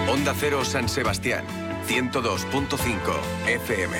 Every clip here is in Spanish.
Onda Cero San Sebastián, 102.5 FM.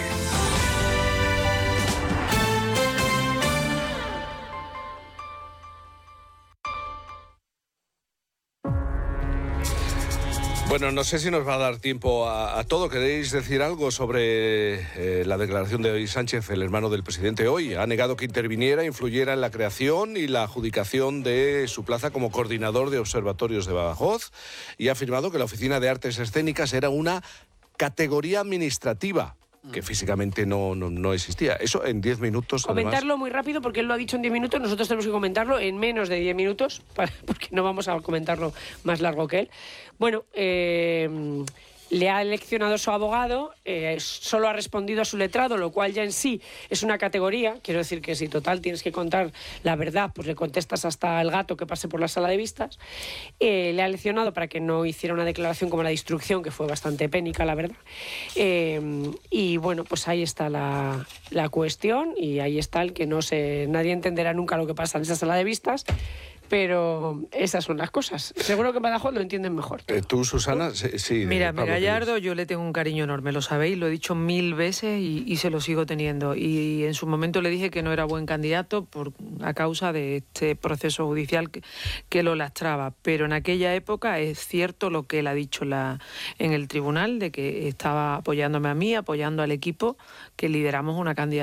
Bueno, no sé si nos va a dar tiempo a todo. ¿Queréis decir algo sobre la declaración de Sánchez, el hermano del presidente, hoy? Ha negado que interviniera, influyera en la creación y la adjudicación de su plaza como coordinador de observatorios de Badajoz y ha afirmado que la Oficina de Artes Escénicas era una categoría administrativa que físicamente no existía. Eso en 10 minutos. Comentarlo muy rápido porque él lo ha dicho en 10 minutos, nosotros tenemos que comentarlo en menos de 10 minutos, porque no vamos a comentarlo más largo que él. Bueno, le ha eleccionado su abogado, solo ha respondido a su letrado, lo cual ya en sí es una categoría. Quiero decir que si total tienes que contar la verdad, pues le contestas hasta el gato que pase por la sala de vistas. Le ha eleccionado para que no hiciera una declaración como la de instrucción, que fue bastante pénica, la verdad. Y bueno, pues ahí está la cuestión y ahí está el que nadie entenderá nunca lo que pasa en esa sala de vistas. Pero esas son las cosas. Seguro que en Badajoz lo entienden mejor. ¿Tú, Susana? Sí. Mira, Gallardo, yo le tengo un cariño enorme, lo sabéis, lo he dicho 1000 veces y se lo sigo teniendo. Y en su momento le dije que no era buen candidato a causa de este proceso judicial que lo lastraba. Pero en aquella época es cierto lo que él ha dicho en el tribunal, de que estaba apoyándome a mí, apoyando al equipo, que lideramos una candidatura